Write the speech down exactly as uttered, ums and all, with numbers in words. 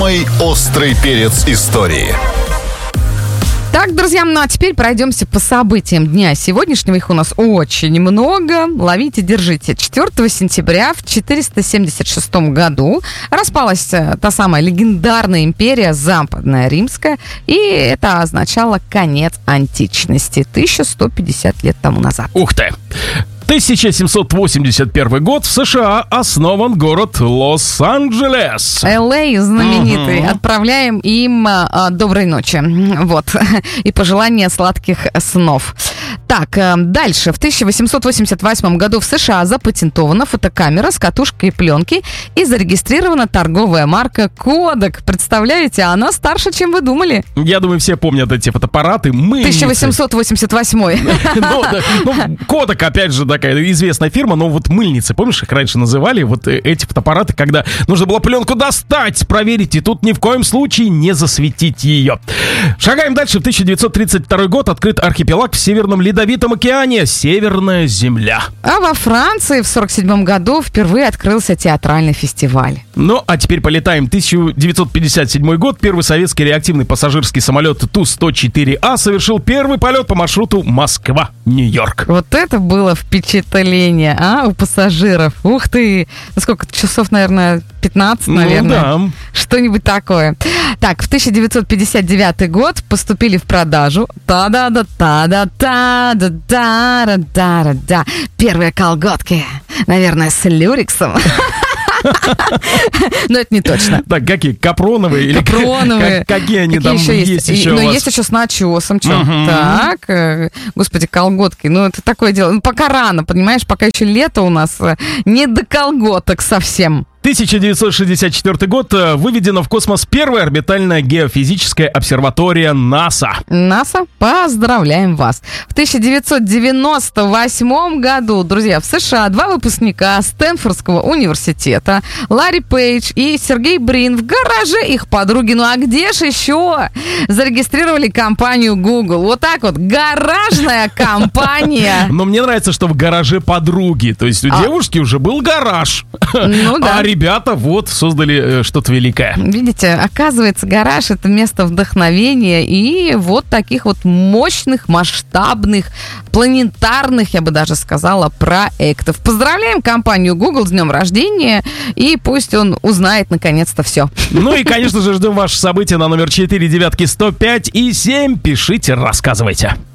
Самый острый перец истории. Так, друзья, ну а теперь пройдемся по событиям дня сегодняшнего. Их у нас очень много. Ловите, держите. четвёртого сентября в четыреста семьдесят шестом году распалась та самая легендарная империя Западная Римская, и это означало конец античности. тысяча сто пятьдесят лет тому назад. Ух ты! тысяча семьсот восемьдесят первый год, в США основан город Лос-Анджелес. Эл Эй знаменитый. Угу. Отправляем им а, доброй ночи. Вот. И пожелания сладких снов. Так, дальше. В тысяча восемьсот восемьдесят восьмом году в США запатентована фотокамера с катушкой пленки и зарегистрирована торговая марка Kodak. Представляете, она старше, чем вы думали. Я думаю, все помнят эти фотоаппараты. Мыльницы. тысяча восемьсот восемьдесят восьмой. Ну, Kodak, опять же, такая известная фирма, но вот мыльницы, помнишь, их раньше называли, вот эти фотоаппараты, когда нужно было пленку достать, проверить, и тут ни в коем случае не засветить ее. Шагаем дальше. В тысяча девятьсот тридцать второй год открыт архипелаг в Северном Ледовитом океане, Северная Земля. А во Франции в сорок седьмом году впервые открылся театральный фестиваль. Ну, а теперь полетаем. тысяча девятьсот пятьдесят седьмой год. Первый советский реактивный пассажирский самолет Ту сто четыре А совершил первый полет по маршруту Москва-Нью-Йорк. Вот это было впечатление, а, у пассажиров. Ух ты! Ну, сколько часов, наверное, пятнадцать, наверное. Ну, да. Что-нибудь такое. Так, в тысяча девятьсот пятьдесят девятый год поступили в продажу та-да-да-та-да-та-да-да-да-да-да. Первые колготки, наверное, с люрексом. Но это не точно. Так, какие? Капроновые? Или Капроновые. Как, какие они там еще есть еще Ну, у вас? есть еще с начесом. Че? Угу. Так, э, господи, колготки. Ну, это такое дело. Ну, пока рано, понимаешь, пока еще лето у нас. э, Не до колготок совсем. тысяча девятьсот шестьдесят четвёртый год. Выведена в космос первая орбитальная геофизическая обсерватория НАСА. НАСА, поздравляем вас. В тысяча девятьсот девяносто восьмом году, друзья, в США два выпускника Стэнфордского университета, Ларри Пейдж и Сергей Брин, в гараже их подруги, ну а где же еще, зарегистрировали компанию Google. Вот так вот, гаражная компания. Но мне нравится, что в гараже подруги. То есть у девушки уже был гараж. Ну да. А ребята вот создали э, что-то великое. Видите, оказывается, гараж — это место вдохновения и вот таких вот мощных, масштабных, планетарных, я бы даже сказала, проектов. Поздравляем компанию Google с днем рождения, и пусть он узнает наконец-то все. Ну и, конечно же, ждем ваши события на номер четыре девятки сто пять и семь. Пишите, рассказывайте.